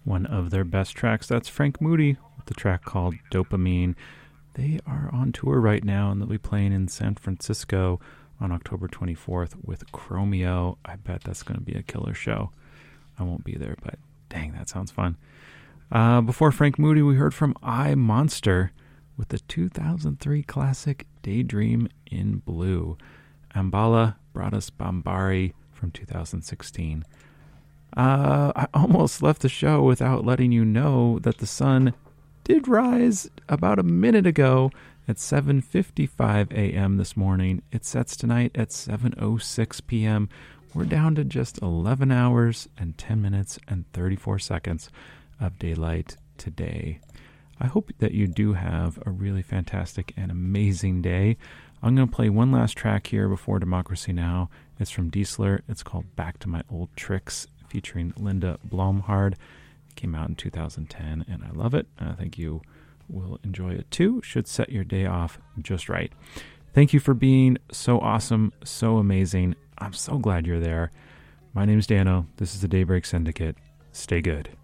one of their best tracks. That's Frank Moody with the track called Dopamine. They are on tour right now and they'll be playing in San Francisco on October 24th with Chromeo. I bet that's going to be a killer show. I won't be there, but dang, that sounds fun. Before Frank Moody, we heard from I Monster with the 2003 classic Daydream in Blue. Ambala brought us Bambari from 2016. I almost left the show without letting you know that the sun did rise about a minute ago at 7:55 a.m. this morning. It sets tonight at 7:06 p.m. We're down to just 11 hours and 10 minutes and 34 seconds of daylight today. I hope that you do have a really fantastic and amazing day. I'm going to play one last track here before Democracy Now! It's from Diesler. It's called Back to My Old Tricks, featuring Linda Blomhard. It came out in 2010, and I love it. I think you will enjoy it too. Should set your day off just right. Thank you for being so awesome, so amazing. I'm so glad you're there. My name's Dano. This is the Daybreak Syndicate. Stay good.